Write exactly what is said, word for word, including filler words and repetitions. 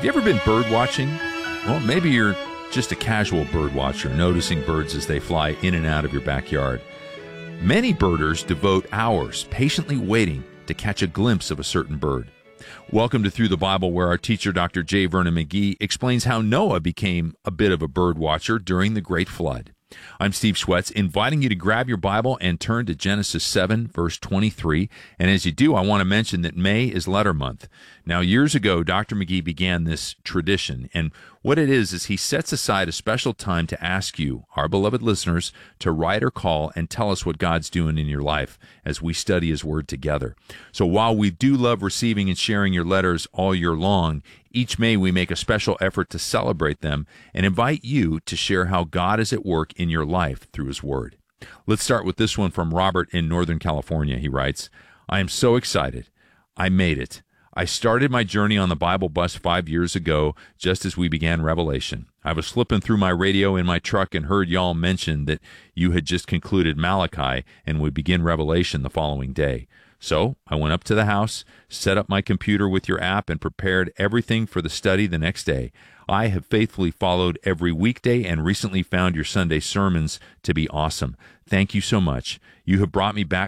Have you ever been bird watching? Well, maybe you're just a casual bird watcher, noticing birds as they fly in and out of your backyard. Many birders devote hours patiently waiting to catch a glimpse of a certain bird. Welcome to Through the Bible, where our teacher, Doctor J. Vernon McGee, explains how Noah became a bit of a bird watcher during the Great Flood. I'm Steve Schwetz, inviting you to grab your Bible and turn to Genesis seven, verse twenty-three. And as you do, I want to mention that May is Letter Month. Now, years ago, Doctor McGee began this tradition, and what it is is he sets aside a special time to ask you, our beloved listeners, to write or call and tell us what God's doing in your life as we study His Word together. So while we do love receiving and sharing your letters all year long, each May we make a special effort to celebrate them and invite you to share how God is at work in your life through His Word. Let's start with this one from Robert in Northern California. He writes, I am so excited. I made it. I started my journey on the Bible bus five years ago, just as we began Revelation. I was flipping through my radio in my truck and heard y'all mention that you had just concluded Malachi and would begin Revelation the following day. So I went up to the house, set up my computer with your app, and prepared everything for the study the next day. I have faithfully followed every weekday and recently found your Sunday sermons to be awesome. Thank you so much. You have brought me back